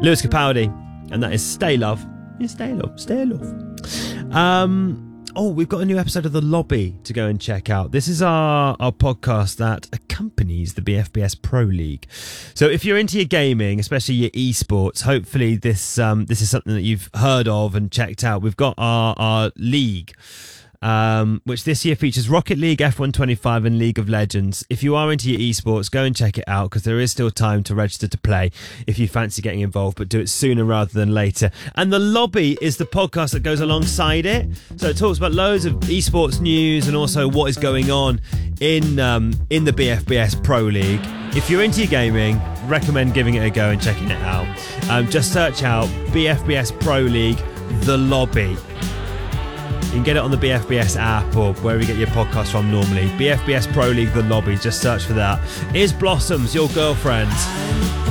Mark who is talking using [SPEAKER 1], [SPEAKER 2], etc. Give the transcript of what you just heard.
[SPEAKER 1] Lewis Capaldi, and that is Stay Love. Yeah, Stay Love, Stay Love. We've got a new episode of The Lobby to go and check out. This is our podcast that accompanies the BFBS Pro League. So if you're into your gaming, especially your esports, hopefully this is something that you've heard of and checked out. We've got our league, which this year features Rocket League, F125 and League of Legends. If you are into your esports, go and check it out because there is still time to register to play if you fancy getting involved, but do it sooner rather than later. And The Lobby is the podcast that goes alongside it. So it talks about loads of esports news and also what is going on in the BFBS Pro League. If you're into your gaming, recommend giving it a go and checking it out. Just search out BFBS Pro League, The Lobby. You can get it on the BFBS app or wherever you get your podcast from normally. BFBS Pro League, The Lobby. Just search for that. Is Blossoms your girlfriend?